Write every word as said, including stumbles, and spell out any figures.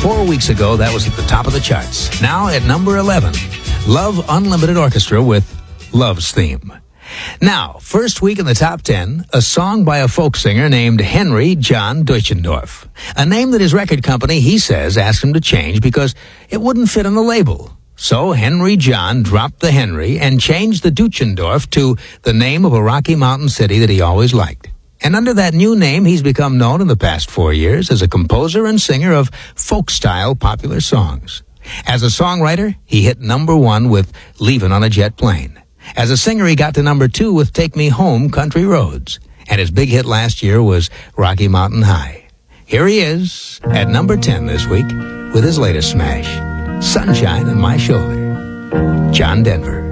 Four weeks ago, that was at the top of the charts. Now at number eleven, Love Unlimited Orchestra with Love's Theme. Now, first week in the top ten, a song by a folk singer named Henry John Deutschendorf. A name that his record company, he says, asked him to change because it wouldn't fit on the label. So Henry John dropped the Henry and changed the Deutschendorf to the name of a Rocky Mountain city that he always liked. And under that new name, he's become known in the past four years as a composer and singer of folk-style popular songs. As a songwriter, he hit number one with Leavin' on a Jet Plane. As a singer, he got to number two with Take Me Home, Country Roads. And his big hit last year was Rocky Mountain High. Here he is at number ten this week with his latest smash, Sunshine on My Shoulder. John Denver.